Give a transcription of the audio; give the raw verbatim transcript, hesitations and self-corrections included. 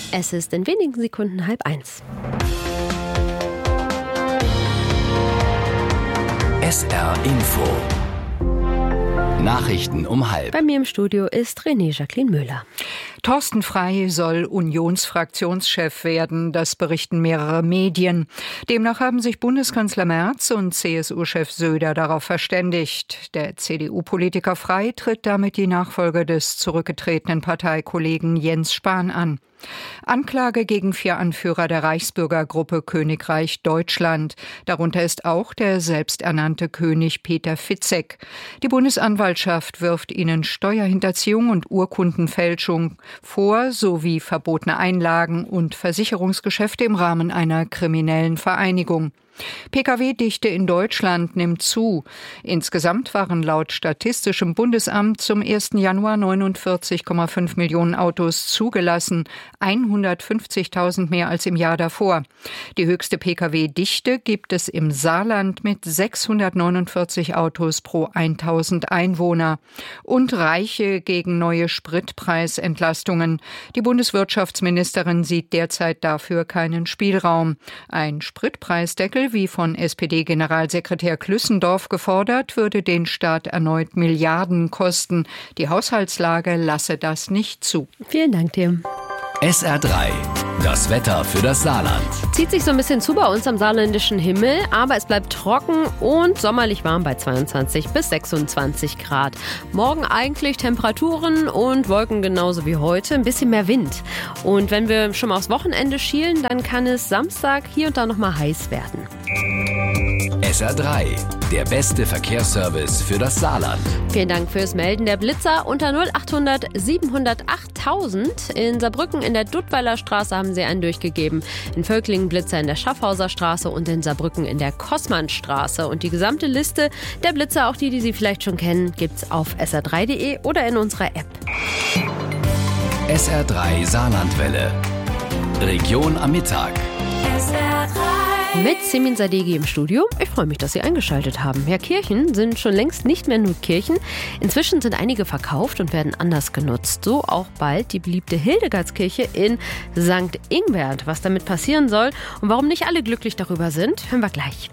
Es ist in wenigen Sekunden halb eins. S R Info. Nachrichten um halb. Bei mir im Studio ist René Jacqueline Müller. Thorsten Frey soll Unionsfraktionschef werden, das berichten mehrere Medien. Demnach haben sich Bundeskanzler Merz und C S U-Chef Söder darauf verständigt. Der C D U-Politiker Frey tritt damit die Nachfolge des zurückgetretenen Parteikollegen Jens Spahn an. Anklage gegen vier Anführer der Reichsbürgergruppe Königreich Deutschland. Darunter ist auch der selbsternannte König Peter Fitzek. Die Bundesanwaltschaft wirft ihnen Steuerhinterziehung und Urkundenfälschung vor, sowie verbotene Einlagen und Versicherungsgeschäfte im Rahmen einer kriminellen Vereinigung. P K W-Dichte in Deutschland nimmt zu. Insgesamt waren laut Statistischem Bundesamt zum ersten Januar neunundvierzig Komma fünf Millionen Autos zugelassen, hundertfünfzigtausend mehr als im Jahr davor. Die höchste P K W-Dichte gibt es im Saarland mit sechshundertneunundvierzig Autos pro tausend Einwohner. Und Reiche gegen neue Spritpreisentlastungen. Die Bundeswirtschaftsministerin sieht derzeit dafür keinen Spielraum. Ein Spritpreisdeckel, wie von S P D-Generalsekretär Klüssendorf gefordert, würde den Staat erneut Milliarden kosten. Die Haushaltslage lasse das nicht zu. Vielen Dank dir. S R drei. Das Wetter für das Saarland. Zieht sich so ein bisschen zu bei uns am saarländischen Himmel, aber es bleibt trocken und sommerlich warm bei zweiundzwanzig bis sechsundzwanzig Grad. Morgen eigentlich Temperaturen und Wolken genauso wie heute, ein bisschen mehr Wind. Und wenn wir schon mal aufs Wochenende schielen, dann kann es Samstag hier und da noch mal heiß werden. S R drei. Der beste Verkehrsservice für das Saarland. Vielen Dank fürs Melden. Der Blitzer unter null achthundert siebenhundertachttausend. In Saarbrücken in der Duttweiler Straße haben sie einen durchgegeben. In Völklingen Blitzer in der Schaffhauser Straße und in Saarbrücken in der Kossmannstraße. Und die gesamte Liste der Blitzer, auch die, die Sie vielleicht schon kennen, gibt's auf S R drei Punkt de oder in unserer App. S R drei Saarlandwelle. Region am Mittag. S R drei. Mit Semin Sadeghi im Studio. Ich freue mich, dass Sie eingeschaltet haben. Ja, Kirchen sind schon längst nicht mehr nur Kirchen. Inzwischen sind einige verkauft und werden anders genutzt. So auch bald die beliebte Hildegardskirche in Sankt Ingbert. Was damit passieren soll und warum nicht alle glücklich darüber sind, hören wir gleich.